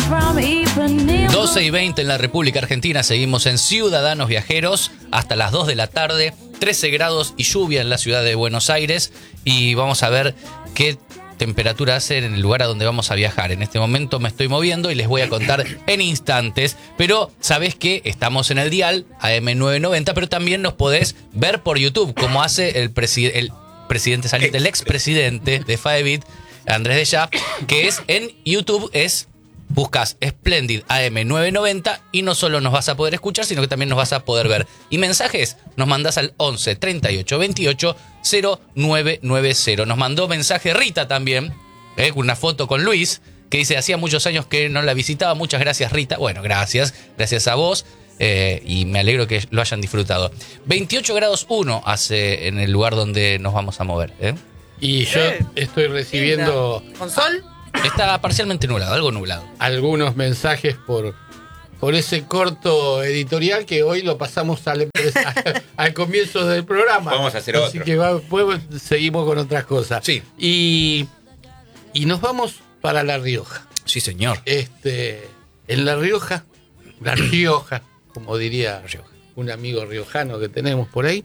12:20 en la República Argentina. Seguimos en Ciudadanos Viajeros hasta las 2 de la tarde. 13 grados y lluvia en la ciudad de Buenos Aires. Y vamos a ver qué temperatura hace en el lugar a donde vamos a viajar. En este momento me estoy moviendo y les voy a contar en instantes. Pero sabés que estamos en el dial AM990, pero también nos podés ver por YouTube, como hace el presidente saliente, el expresidente de Faebit, Andrés Deschamps, que es en YouTube, buscas Splendid AM990 y no solo nos vas a poder escuchar, sino que también nos vas a poder ver. Y mensajes nos mandás al 11 38 28 0990. Nos mandó mensaje Rita también, una foto con Luis, que dice, hacía muchos años que no la visitaba. Muchas gracias, Rita. Bueno, gracias a vos. Y me alegro que lo hayan disfrutado. 28 grados 1 hace en el lugar donde nos vamos a mover. Y yo estoy recibiendo... ¿Con sol? Está parcialmente nublado, algo nublado. Algunos mensajes por ese corto editorial que hoy lo pasamos al comienzo del programa. Vamos a hacer Así otro. que después seguimos con otras cosas. Sí. Y nos vamos para La Rioja. Sí, señor. En La Rioja, como diría un amigo riojano que tenemos por ahí,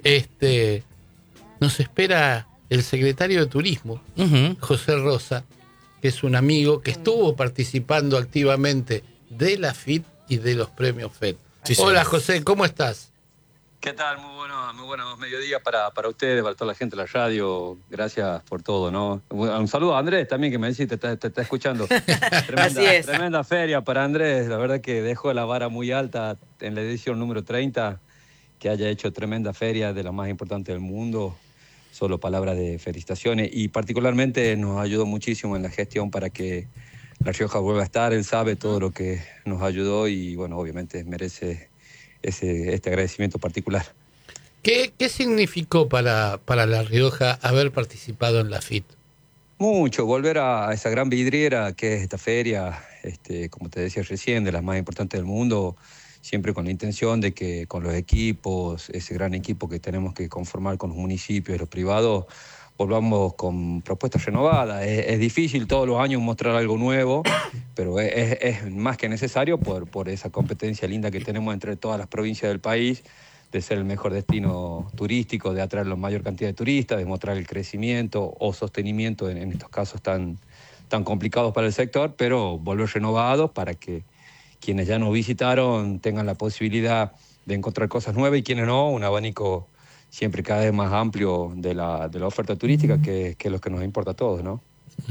nos espera el secretario de Turismo, José Rosa, que es un amigo que estuvo participando activamente de la FIT y de los premios FED. Sí, Hola, sí. José, ¿cómo estás? ¿Qué tal? Muy buenos mediodías para ustedes, para toda la gente de la radio. Gracias por todo, ¿no? Un saludo a Andrés también, que me dice, te está escuchando. Así es. Tremenda feria para Andrés. La verdad que dejó la vara muy alta en la edición número 30, que haya hecho tremenda feria de la más importante del mundo. Solo palabras de felicitaciones, y particularmente nos ayudó muchísimo en la gestión para que La Rioja vuelva a estar. Él sabe todo lo que nos ayudó y, bueno, obviamente merece este agradecimiento particular. ¿Qué significó para La Rioja haber participado en la FIT? Mucho, volver a esa gran vidriera que es esta feria, como te decía recién, de las más importantes del mundo, siempre con la intención de que con los equipos, ese gran equipo que tenemos que conformar con los municipios y los privados, volvamos con propuestas renovadas. Es difícil todos los años mostrar algo nuevo, pero es más que necesario por esa competencia linda que tenemos entre todas las provincias del país, de ser el mejor destino turístico, de atraer la mayor cantidad de turistas, de mostrar el crecimiento o sostenimiento en estos casos tan complicados para el sector, pero volver renovados para que quienes ya nos visitaron tengan la posibilidad de encontrar cosas nuevas, y quienes no, un abanico siempre cada vez más amplio de la oferta turística, que es lo que nos importa a todos, ¿no?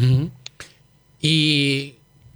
¿Y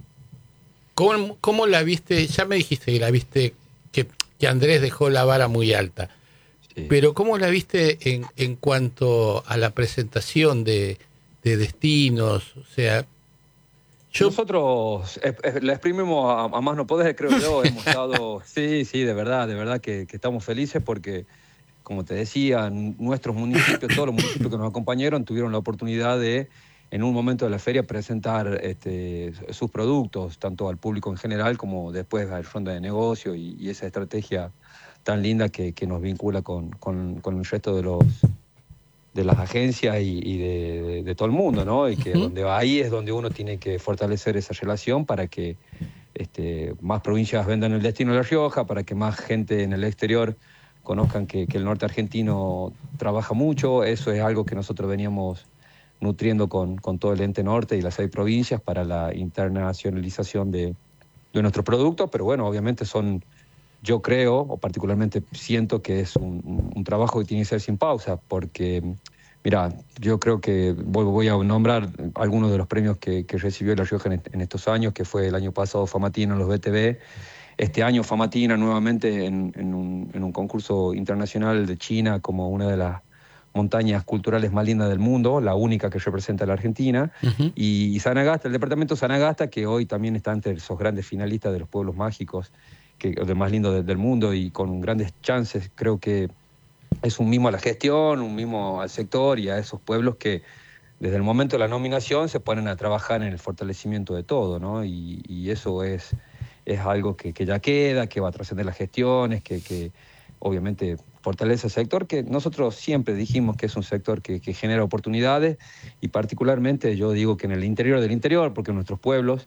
cómo la viste? Ya me dijiste que la viste, que Andrés dejó la vara muy alta. Sí. Pero ¿cómo la viste en cuanto a la presentación de destinos? O sea, Nosotros la exprimimos a más no poder, creo yo. Hemos estado, sí, de verdad que estamos felices porque, como te decía, nuestros municipios, todos los municipios que nos acompañaron, tuvieron la oportunidad de, en un momento de la feria, presentar sus productos, tanto al público en general como después al ronda de negocio, y esa estrategia tan linda que nos vincula con el resto de las agencias y de todo el mundo, ¿no? Y que ahí es donde uno tiene que fortalecer esa relación para que más provincias vendan el destino de La Rioja, para que más gente en el exterior conozcan que el norte argentino trabaja mucho. Eso es algo que nosotros veníamos nutriendo con todo el ente norte y las 6 provincias para la internacionalización de nuestros productos, pero bueno, obviamente yo creo, o particularmente siento que es un trabajo que tiene que ser sin pausa, porque, mira, yo creo que voy a nombrar algunos de los premios que recibió La Rioja en estos años, que fue el año pasado Famatina en los BTV, este año Famatina nuevamente en un concurso internacional de China como una de las montañas culturales más lindas del mundo, la única que representa a la Argentina, y Sanagasta, el departamento Sanagasta, que hoy también está entre esos grandes finalistas de los pueblos mágicos, de más lindo del mundo, y con grandes chances. Creo que es un mimo a la gestión, un mimo al sector y a esos pueblos que desde el momento de la nominación se ponen a trabajar en el fortalecimiento de todo, ¿no? Y eso es algo que ya queda, que va a trascender las gestiones, que obviamente fortalece el sector, que nosotros siempre dijimos que es un sector que genera oportunidades, y particularmente yo digo que en el interior del interior, porque nuestros pueblos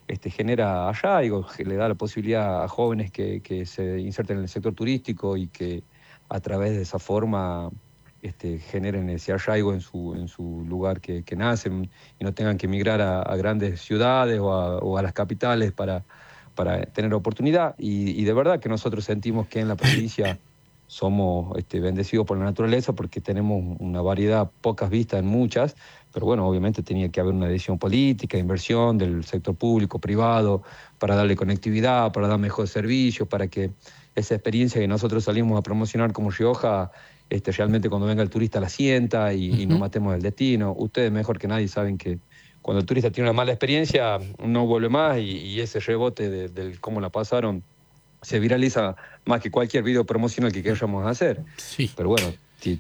genera arraigo, que le da la posibilidad a jóvenes que se inserten en el sector turístico y que a través de esa forma generen ese arraigo en su lugar que nacen y no tengan que emigrar a grandes ciudades o a las capitales para tener oportunidad. Y de verdad que nosotros sentimos que en la provincia somos bendecidos por la naturaleza porque tenemos una variedad, pocas vistas en muchas, pero bueno, obviamente tenía que haber una decisión política, inversión del sector público, privado, para darle conectividad, para dar mejor servicio, para que esa experiencia que nosotros salimos a promocionar como Rioja, realmente cuando venga el turista la sienta y no matemos el destino. Ustedes mejor que nadie saben que cuando el turista tiene una mala experiencia no vuelve más y ese rebote del cómo la pasaron se viraliza más que cualquier video promocional que queramos hacer. Sí. Pero bueno,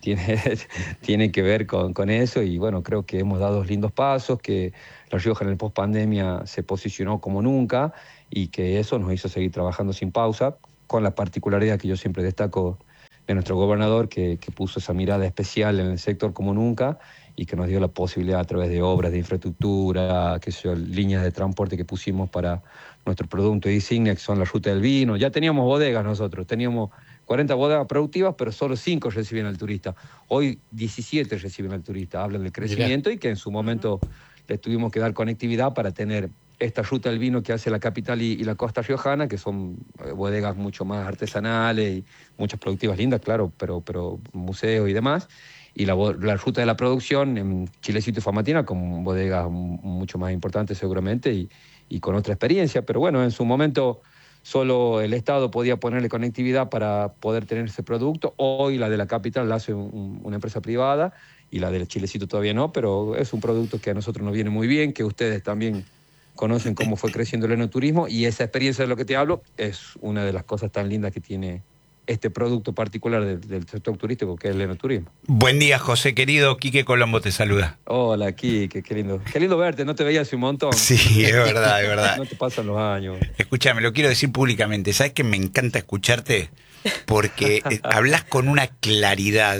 tiene que ver con eso y bueno, creo que hemos dado lindos pasos, que La Rioja en el post-pandemia se posicionó como nunca y que eso nos hizo seguir trabajando sin pausa, con la particularidad que yo siempre destaco de nuestro gobernador, que puso esa mirada especial en el sector como nunca y que nos dio la posibilidad a través de obras de infraestructura, líneas de transporte que pusimos para nuestro producto insignia, que son la ruta del vino. Ya teníamos bodegas nosotros, teníamos 40 bodegas productivas, pero solo 5 recibían al turista. Hoy 17 reciben al turista, hablan del crecimiento y que en su momento les tuvimos que dar conectividad para tener esta ruta del vino que hace la capital y la costa riojana, que son bodegas mucho más artesanales y muchas productivas lindas, claro, pero museos y demás. Y la ruta de la producción en Chilecito y Famatina con bodegas mucho más importantes seguramente y con otra experiencia. Pero bueno, en su momento solo el Estado podía ponerle conectividad para poder tener ese producto. Hoy la de la capital la hace una empresa privada y la del Chilecito todavía no, pero es un producto que a nosotros nos viene muy bien, que ustedes también conocen cómo fue creciendo el enoturismo y esa experiencia de lo que te hablo es una de las cosas tan lindas que tiene este producto particular del sector turístico que es el enoturismo. Buen día, José querido. Quique Colombo te saluda. Hola, Quique, qué lindo. Qué lindo verte, no te veía hace un montón. Sí, es verdad, es verdad. No te pasan los años. Escúchame, lo quiero decir públicamente. ¿Sabes que me encanta escucharte? Porque hablas con una claridad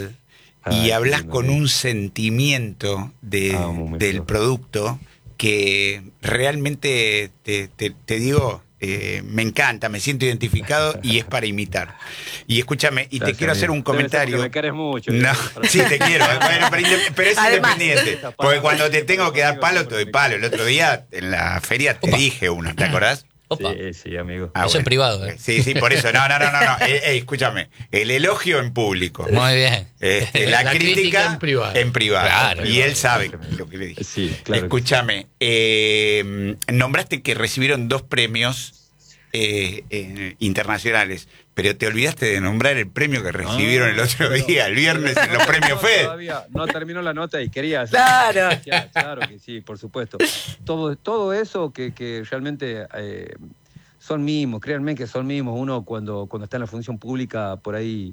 y hablas con un sentimiento del producto que realmente te digo... me encanta, me siento identificado y es para imitar. Y escúchame, y gracias, te quiero hacer un comentario. Me querés mucho. No, sí, te quiero, pero es además independiente. Porque cuando te tengo que dar palo, te doy palo. El otro día en la feria te dije uno, ¿te acordás? Opa. Sí, amigo. Eso en privado, ¿eh? Sí, por eso. No. Escúchame. El elogio en público. Muy bien. La crítica en privado. Claro, y él sabe lo que le dije. Sí, claro. Escúchame. Nombraste que recibieron 2 premios internacionales, pero te olvidaste de nombrar el premio que recibieron el otro día, el viernes, en los premios FED. Todavía no terminó la nota y quería hacer. Claro. Claro que sí, por supuesto. Todo eso que realmente son mimos, créanme que son mimos. Uno cuando está en la función pública por ahí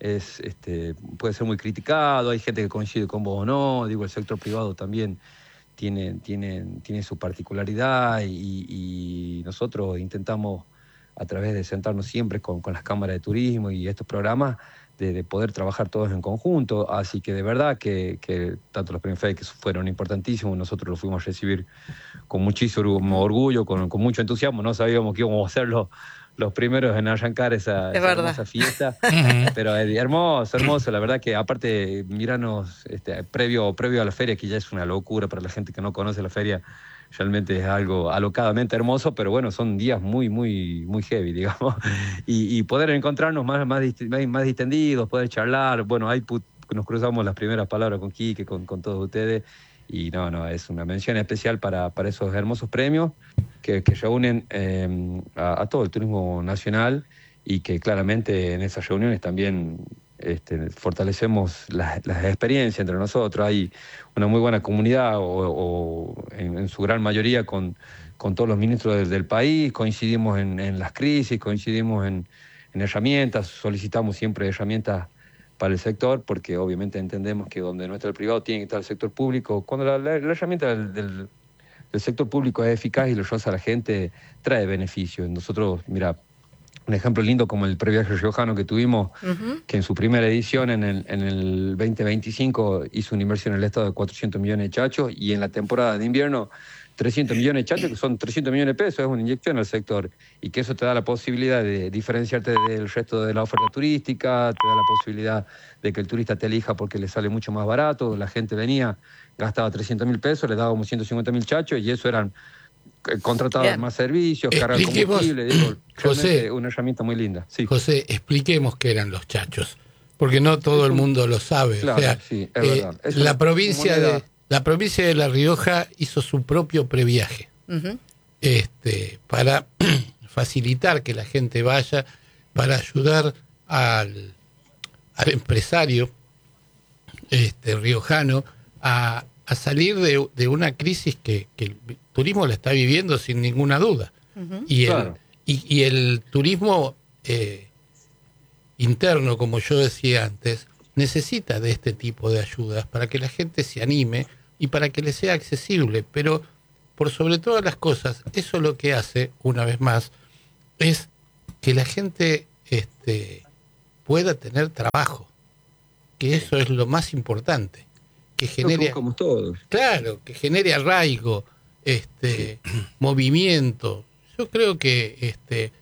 puede ser muy criticado, hay gente que coincide con vos o no, digo, el sector privado también tiene su particularidad y nosotros intentamos a través de sentarnos siempre con las cámaras de turismo y estos programas de poder trabajar todos en conjunto, así que de verdad que tanto los premios FED que fueron importantísimos, nosotros los fuimos a recibir con muchísimo orgullo, con mucho entusiasmo, no sabíamos que íbamos a ser los primeros en arrancar esa fiesta, pero hermoso, la verdad que aparte miranos previo a la feria, que ya es una locura para la gente que no conoce la feria, realmente es algo alocadamente hermoso, pero bueno, son días muy, muy, muy heavy, digamos, y poder encontrarnos más distendidos, poder charlar, bueno, ahí nos cruzamos las primeras palabras con Quique, con todos ustedes, y no, es una mención especial para esos hermosos premios que reúnen a todo el turismo nacional y que claramente en esas reuniones también fortalecemos las experiencias entre nosotros. Hay una muy buena comunidad en su gran mayoría con todos los ministros del país, coincidimos en las crisis, coincidimos en herramientas, solicitamos siempre herramientas para el sector, porque obviamente entendemos que donde no está el privado tiene que estar el sector público. Cuando la herramienta del sector público es eficaz y lo lleva a la gente, trae beneficios. Nosotros, mira, un ejemplo lindo como el previaje riojano que tuvimos, que en su primera edición, en el 2025, hizo una inversión en el Estado de 400 millones de chachos, y en la temporada de invierno 300 millones de chachos, que son 300 millones de pesos, es una inyección al sector, y que eso te da la posibilidad de diferenciarte del resto de la oferta turística, te da la posibilidad de que el turista te elija porque le sale mucho más barato. La gente venía, gastaba 300.000 pesos, le dábamos 150.000 chachos, y eso eran contratados más servicios, carga de combustible. Digo, José, una herramienta muy linda. Sí. José, expliquemos qué eran los chachos, porque no todo el mundo lo sabe. Claro, o sea, sí, es verdad. Es la provincia de La Rioja hizo su propio previaje para facilitar que la gente vaya, para ayudar al empresario riojano a salir de una crisis que el turismo la está viviendo sin ninguna duda. Y el turismo interno, como yo decía antes, necesita de este tipo de ayudas para que la gente se anime y para que le sea accesible. Pero por sobre todas las cosas, eso lo que hace, una vez más, es que la gente pueda tener trabajo, que eso es lo más importante, que genere, como todos. Claro, que genere arraigo, movimiento. Yo creo que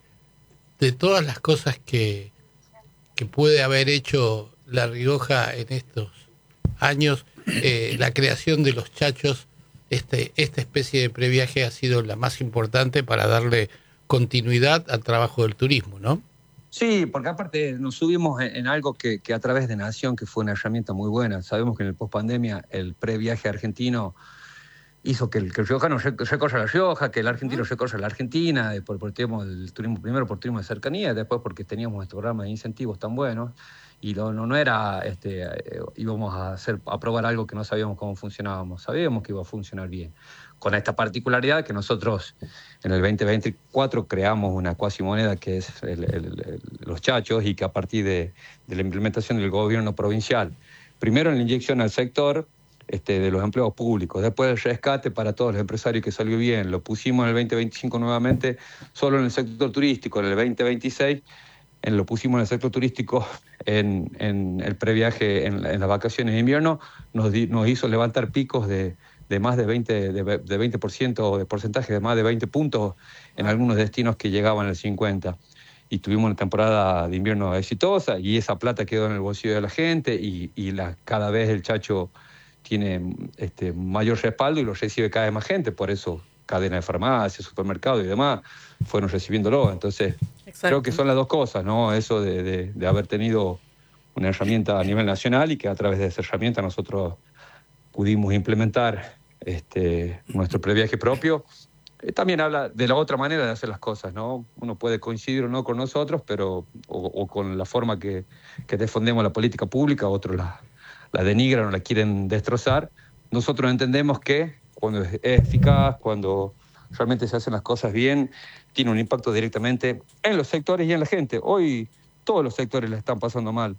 de todas las cosas que puede haber hecho La Rioja en estos años, la creación de los chachos, esta especie de previaje ha sido la más importante para darle continuidad al trabajo del turismo, ¿no? Sí, porque aparte nos subimos en algo que a través de Nación, que fue una herramienta muy buena. Sabemos que en el post-pandemia el previaje argentino hizo que el riojano recorra La Rioja, que el argentino recorra la Argentina, por el tema del turismo, primero por turismo de cercanía, después porque teníamos este programa de incentivos tan buenos, y no era, íbamos a probar algo que no sabíamos cómo funcionábamos, sabíamos que iba a funcionar bien. Con esta particularidad que nosotros en el 2024 creamos una cuasimoneda que es los chachos, y que a partir de la implementación del gobierno provincial, primero en la inyección al sector de los empleos públicos, después el rescate para todos los empresarios, que salió bien, lo pusimos en el 2025 nuevamente solo en el sector turístico, en el 2026 lo pusimos en el sector turístico, en el previaje, en las vacaciones de invierno, nos hizo levantar picos de más de 20% o de porcentaje de más de 20 puntos en algunos destinos que llegaban al 50%. Y tuvimos una temporada de invierno exitosa, y esa plata quedó en el bolsillo de la gente, y cada vez el chacho tiene mayor respaldo y lo recibe cada vez más gente. Por eso cadena de farmacias, supermercados y demás fueron recibiéndolo. Entonces, creo que son las dos cosas, ¿no? Eso de haber tenido una herramienta a nivel nacional, y que a través de esa herramienta nosotros pudimos implementar nuestro previaje propio. También habla de la otra manera de hacer las cosas, ¿no? Uno puede coincidir o no con nosotros, pero o con la forma que defendemos la política pública, otros la denigran o la quieren destrozar. Nosotros entendemos que cuando es eficaz, cuando realmente se hacen las cosas bien, tiene un impacto directamente en los sectores y en la gente. Hoy todos los sectores la están pasando mal,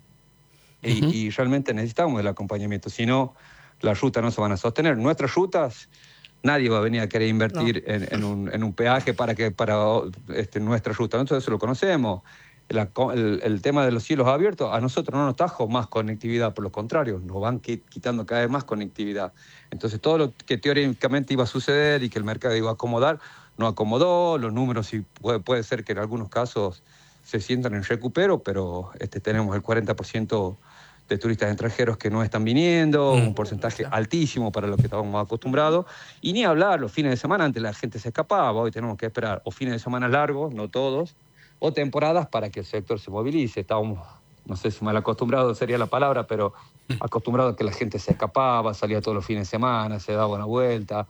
y realmente necesitamos el acompañamiento, si no, las rutas no se van a sostener. Nuestras rutas, nadie va a venir a querer invertir en un peaje para nuestra ruta. Nosotros eso lo conocemos. El tema de los cielos abiertos a nosotros no nos trajo más conectividad, por lo contrario, nos van quitando cada vez más conectividad. Entonces todo lo que teóricamente iba a suceder y que el mercado iba a acomodar, no acomodó. Los números sí puede ser que en algunos casos se sientan en recupero, pero tenemos el 40% de turistas extranjeros que no están viniendo, un porcentaje altísimo para lo que estábamos acostumbrados, y ni hablar los fines de semana. Antes la gente se escapaba, hoy tenemos que esperar o fines de semana largos, no todos, o temporadas para que el sector se movilice. Estábamos, no sé si mal acostumbrados sería la palabra, pero acostumbrados a que la gente se escapaba, salía todos los fines de semana, se daba una vuelta,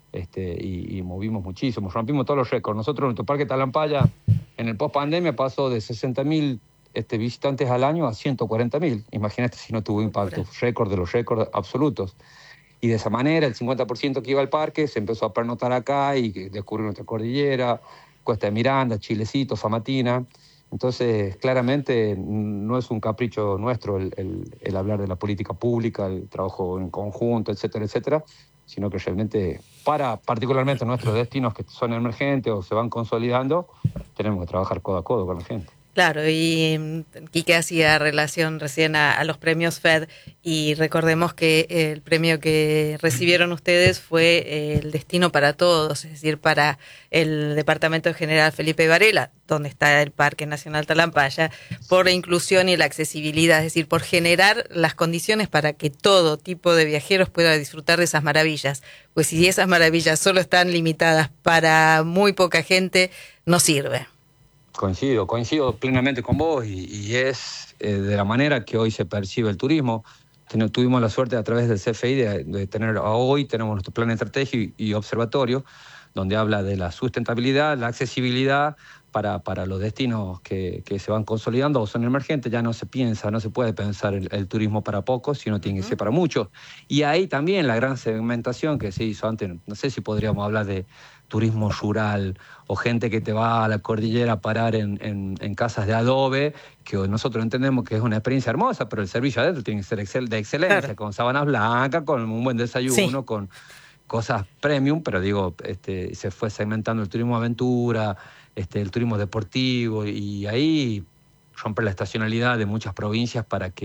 y movimos muchísimo, rompimos todos los récords. Nosotros, nuestro Parque Talampaya, en el post-pandemia pasó de 60.000 visitantes al año a 140.000. Imagínate si no tuvo impacto, récord de los récords absolutos. Y de esa manera, el 50% que iba al parque se empezó a pernotar acá y descubrió nuestra cordillera, Cuesta de Miranda, Chilecito, Famatina. Entonces, claramente no es un capricho nuestro el hablar de la política pública, el trabajo en conjunto, etcétera, etcétera, sino que realmente para particularmente nuestros destinos que son emergentes o se van consolidando, tenemos que trabajar codo a codo con la gente. Claro, y Quique hacía relación recién a los premios FED, y recordemos que el premio que recibieron ustedes fue el Destino para Todos, es decir, para el Departamento General Felipe Varela, donde está el Parque Nacional Talampaya, por la inclusión y la accesibilidad, es decir, por generar las condiciones para que todo tipo de viajeros pueda disfrutar de esas maravillas. Pues si esas maravillas solo están limitadas para muy poca gente, no sirve. Coincido plenamente con vos y es de la manera que hoy se percibe el turismo. Tuvimos la suerte a través del CFI de tener, hoy tenemos nuestro plan estratégico y observatorio, donde habla de la sustentabilidad, la accesibilidad para los destinos que se van consolidando o son emergentes. Ya no se puede pensar el turismo para pocos, sino tiene que ser para muchos. Y ahí también la gran segmentación que se hizo antes, no sé si podríamos hablar de turismo rural o gente que te va a la cordillera a parar en casas de adobe, que nosotros entendemos que es una experiencia hermosa, pero el servicio adentro tiene que ser de excelencia, claro, con sábanas blancas, con un buen desayuno, sí, con cosas premium, pero digo, se fue segmentando el turismo aventura, el turismo deportivo, y ahí romper la estacionalidad de muchas provincias para que